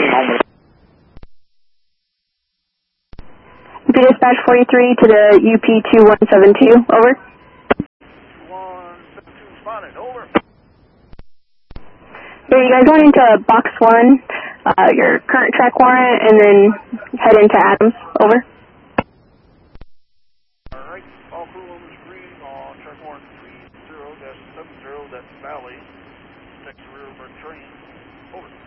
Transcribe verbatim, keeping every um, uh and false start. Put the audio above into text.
heading home with U P Dispatch forty-three to the U P two one seven two, over. one seven two spotted, over. Yeah, you guys going into box one, uh, your current track warrant, and then head into Adams, over. Alright, all crew on the screen on track warrant three zero dash seven zero, that's Valley, Texas Railroad train, over.